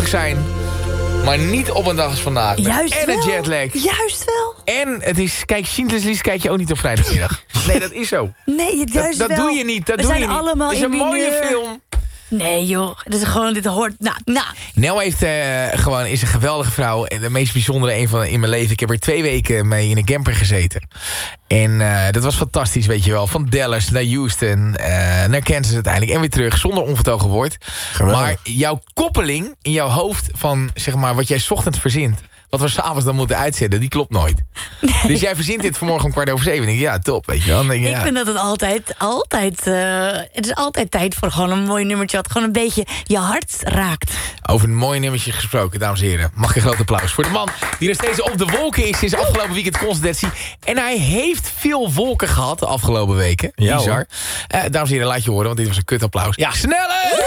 gelukkig zijn. Maar niet op een dag als vandaag. Juist en wel. een jetlag. Juist wel. En het is, kijk, Schindler's List kijk je ook niet op vrijdagmiddag. Nee, dat is zo. Nee, juist Dat wel. doe je niet. We zijn allemaal Het is een in mooie mineur. film. Nee joh, dit is gewoon, dit hoort... Nou. Nel heeft, is een geweldige vrouw. En de meest bijzondere een van in mijn leven. Ik heb er 2 weken mee in een camper gezeten. En dat was fantastisch, weet je wel. Van Dallas naar Houston, naar Kansas uiteindelijk. En weer terug, zonder onvertogen woord. Geweldig. Maar jouw koppeling in jouw hoofd van, zeg maar, wat jij 's ochtends verzint. Wat we 's avonds dan moeten uitzetten, die klopt nooit. Nee. Dus jij verzint dit vanmorgen om 7:15. En denk je, ja, top, weet je wel. Dan denk je, Ik vind dat het altijd... het is altijd tijd voor gewoon een mooi nummertje... wat gewoon een beetje je hart raakt. Over een mooi nummertje gesproken, dames en heren. Mag ik een groot applaus voor de man die nog steeds op de wolken is sinds afgelopen weekend Constantie. En hij heeft veel wolken gehad de afgelopen weken. Ja, bizar. Dames en heren, laat je horen, want dit was een kutapplaus. Ja, Snelle!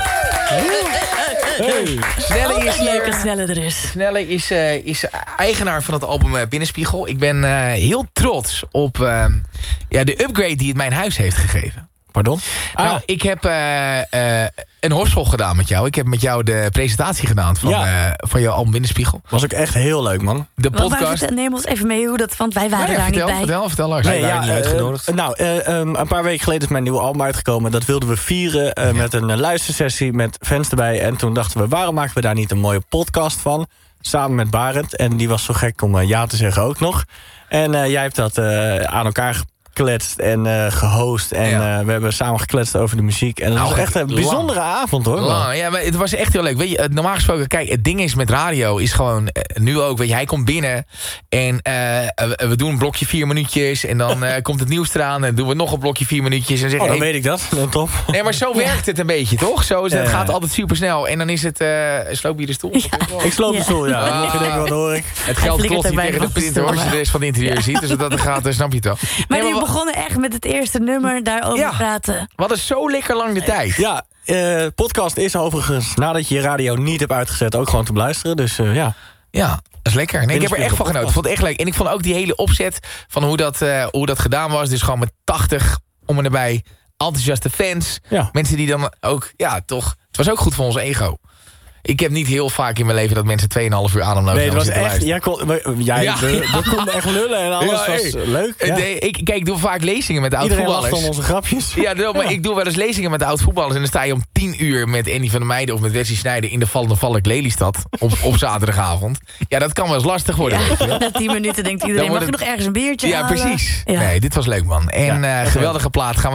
Hey. Snelle is Leuk hier. dat Snelle er is. Snelle is eigenaar van het album Binnenspiegel. Ik ben heel trots op de upgrade die het mijn huis heeft gegeven. Pardon? Nou, ik heb een horstel gedaan met jou. Ik heb met jou de presentatie gedaan van jouw album Binnenspiegel. Was ook echt heel leuk, man. De podcast. Neem ons even mee hoe dat... Want wij waren daar niet bij. Vertel Lars. Nee, Wij waren niet uitgenodigd. Een paar weken geleden is mijn nieuwe album uitgekomen. Dat wilden we vieren met een luistersessie met fans erbij. En toen dachten we, waarom maken we daar niet een mooie podcast van? Samen met Barend. En die was zo gek om ja te zeggen ook nog. En jij hebt dat aan elkaar gekletst en gehost. En we hebben samen gekletst over de muziek. En het was echt een bijzondere avond, hoor. Ja, maar het was echt heel leuk. Weet je, normaal gesproken, kijk, het ding is met radio is gewoon nu ook, weet je, hij komt binnen en we doen een blokje 4 minuutjes en dan komt het nieuws eraan en doen we nog een blokje 4 minuutjes en zeggen, Dan weet ik dat. Dan top. Nee, maar zo werkt het een beetje, toch? Zo is het gaat altijd super snel en dan is het sloop je de stoel. Ik sloop de stoel, ja. Mocht je denken, wat hoor ik? Het geld klopt niet tegen de printer als je de rest van het interieur ziet. Dus dat het gaat, dan snap je het wel. Maar jullie begonnen echt met het eerste nummer daarover praten. We hadden zo lekker lang de tijd. Ja, podcast is overigens, nadat je je radio niet hebt uitgezet, ook gewoon te beluisteren. Dus ja. Ja, dat is lekker. Nee, ik heb er echt van genoten. Ik vond het echt leuk. En ik vond ook die hele opzet van hoe dat gedaan was. Dus gewoon met 80 om en erbij enthousiaste fans. Ja. Mensen die dan ook, ja toch, het was ook goed voor ons ego. Ik heb niet heel vaak in mijn leven dat mensen 2,5 uur ademloos hebben. Nee, het was echt... We konden echt lullen en alles was leuk. Ja. Ik doe vaak lezingen met de oud-voetballers. Iedereen lacht om onze grapjes. Ja, maar ik doe wel eens lezingen met de oud-voetballers. En dan sta je om 10 uur met Andy van der Meijden of met Wesley Sneijder in de vallende Valk Lelystad op zaterdagavond. Ja, dat kan wel eens lastig worden. Ja, na 10 minuten denkt iedereen, mag ik nog ergens een biertje halen? Ja, precies. Ja. Nee, dit was leuk, man. En geweldige plaat. Gaan we